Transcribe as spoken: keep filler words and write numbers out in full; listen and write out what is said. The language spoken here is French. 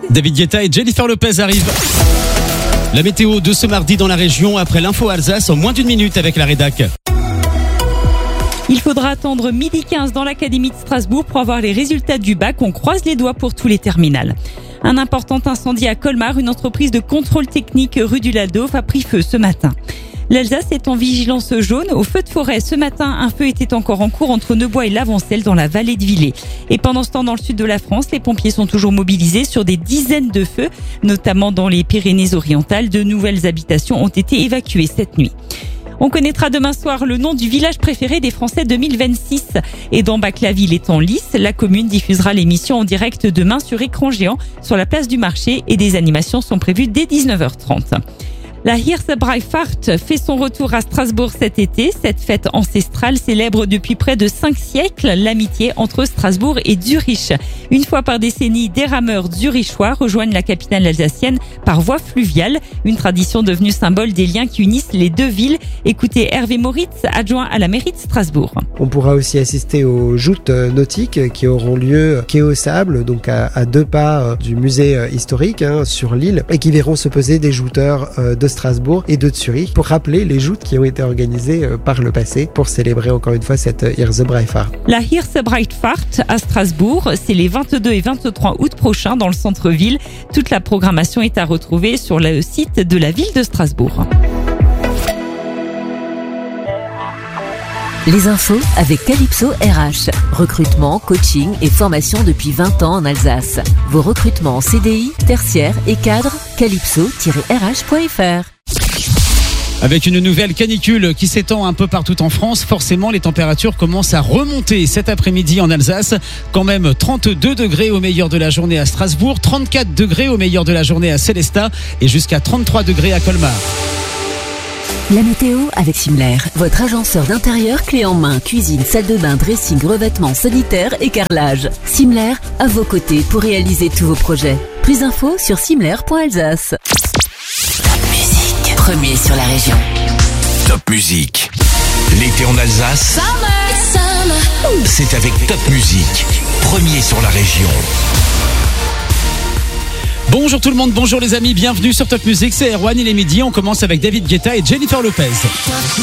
David Guetta et Jennifer Lopez arrivent. La météo de ce mardi dans la région après l'info Alsace en moins d'une minute avec la rédac. Il faudra attendre midi quinze dans l'académie de Strasbourg pour avoir les résultats du bac. On croise les doigts pour tous les terminales. Un important incendie à Colmar, une entreprise de contrôle technique rue du Ladov a pris feu ce matin. L'Alsace est en vigilance jaune. Au feu de forêt, ce matin, un feu était encore en cours entre Neubois et Lavancelle dans la vallée de Villers. Et pendant ce temps, dans le sud de la France, les pompiers sont toujours mobilisés sur des dizaines de feux, notamment dans les Pyrénées-Orientales. De nouvelles habitations ont été évacuées cette nuit. On connaîtra demain soir le nom du village préféré des Français deux mille vingt-six. Et dans Bac-la-Ville est en lice, la commune diffusera l'émission en direct demain sur écran géant sur la place du marché et des animations sont prévues dès dix-neuf heures trente. La Hirsebreifahrt fait son retour à Strasbourg cet été. Cette fête ancestrale célèbre depuis près de cinq siècles l'amitié entre Strasbourg et Zurich. Une fois par décennie, des rameurs zurichois rejoignent la capitale alsacienne par voie fluviale. Une tradition devenue symbole des liens qui unissent les deux villes. Écoutez Hervé Moritz, adjoint à la mairie de Strasbourg. On pourra aussi assister aux joutes nautiques qui auront lieu quai au Sable, donc à, à deux pas du musée historique hein, sur l'île, et qui verront se poser des jouteurs de Strasbourg et de Zurich pour rappeler les joutes qui ont été organisées par le passé pour célébrer encore une fois cette Hirsebreifahrt. La Hirsebreifahrt à Strasbourg, c'est les vingt-deux et vingt-trois août prochains dans le centre-ville. Toute la programmation est à retrouver sur le site de la ville de Strasbourg. Les infos avec Calypso R H. Recrutement, coaching et formation depuis vingt ans en Alsace. Vos recrutements en C D I, tertiaire et cadre, calypso tiret r h point f r. Avec une nouvelle canicule qui s'étend un peu partout en France, forcément les températures commencent à remonter cet après-midi en Alsace. Quand même trente-deux degrés au meilleur de la journée à Strasbourg, trente-quatre degrés au meilleur de la journée à Sélestat et jusqu'à trente-trois degrés à Colmar. La météo avec Simler, votre agenceur d'intérieur clé en main, cuisine, salle de bain, dressing, revêtements sanitaires et carrelage. Simler, à vos côtés pour réaliser tous vos projets. Plus d'infos sur simler point alsace. Top Musique, premier sur la région. Top Musique, l'été en Alsace, Summer, Summer. C'est avec Top Musique, premier sur la région. Bonjour tout le monde, bonjour les amis, bienvenue sur Top Music, c'est Erwan, il est midi, on commence avec David Guetta et Jennifer Lopez.